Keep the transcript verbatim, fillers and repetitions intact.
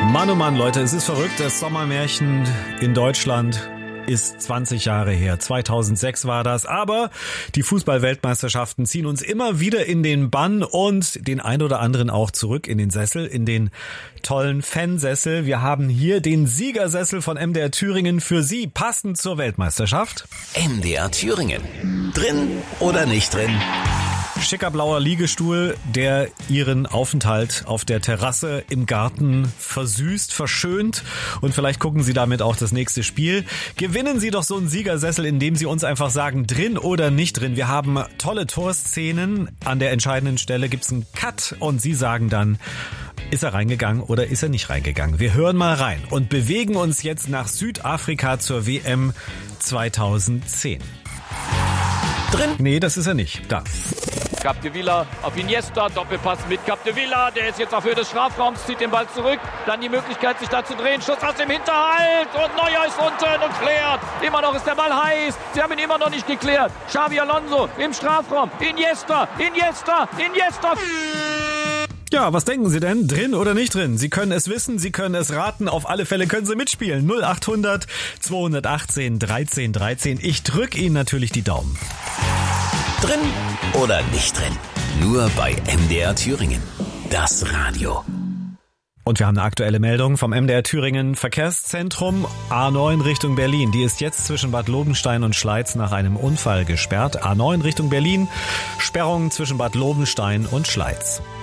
Mann, oh Mann, Leute, es ist verrückt. Das Sommermärchen in Deutschland ist zwanzig Jahre her. zweitausendsechs war das. Aber die Fußball-Weltmeisterschaften ziehen uns immer wieder in den Bann und den ein oder anderen auch zurück in den Sessel, in den tollen Fansessel. Wir haben hier den Siegersessel von M D R Thüringen für Sie, passend zur Weltmeisterschaft. M D R Thüringen. Drin oder nicht drin? Schicker blauer Liegestuhl, der Ihren Aufenthalt auf der Terrasse im Garten versüßt, verschönt, und vielleicht gucken Sie damit auch das nächste Spiel. Gewinnen Sie doch so einen Siegersessel, indem Sie uns einfach sagen, drin oder nicht drin. Wir haben tolle Torszenen. An der entscheidenden Stelle gibt's einen Cut und Sie sagen dann, ist er reingegangen oder ist er nicht reingegangen? Wir hören mal rein und bewegen uns jetzt nach Südafrika zur W M zweitausendzehn. Drin? Nee, das ist er nicht. Da. Capdevila auf Iniesta, Doppelpass mit Capdevila, der ist jetzt auf Höhe des Strafraums, zieht den Ball zurück, dann die Möglichkeit, sich da zu drehen, Schuss aus dem Hinterhalt und Neuer ist unten und klärt. Immer noch ist der Ball heiß, sie haben ihn immer noch nicht geklärt. Xabi Alonso im Strafraum, Iniesta, Iniesta, Iniesta. Ja, was denken Sie denn? Drin oder nicht drin? Sie können es wissen, Sie können es raten. Auf alle Fälle können Sie mitspielen. null acht hundert zweihundertachtzehn dreizehn dreizehn. Ich drücke Ihnen natürlich die Daumen. Drin oder nicht drin? Nur bei M D R Thüringen. Das Radio. Und wir haben eine aktuelle Meldung vom M D R Thüringen Verkehrszentrum. A neun Richtung Berlin. Die ist jetzt zwischen Bad Lobenstein und Schleiz nach einem Unfall gesperrt. A neun Richtung Berlin. Sperrung zwischen Bad Lobenstein und Schleiz.